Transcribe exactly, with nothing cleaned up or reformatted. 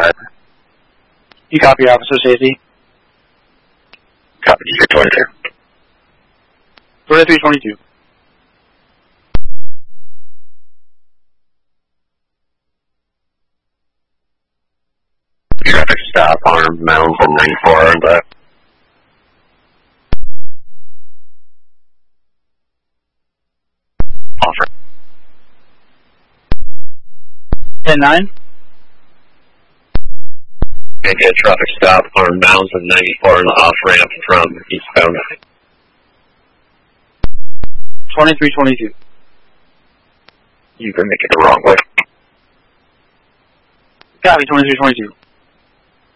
ahead. You copy, Officer Safety? Copy, you're twenty-two. twenty-three twenty-two. Traffic stop, armed, mounds, and ninety-four on left. Offer. ten nine. Okay, good. Traffic stop, armed, mounds, and ninety-four on the off-ramp from eastbound. twenty-three twenty-two. You can make it the wrong way. Copy, twenty-three twenty-two.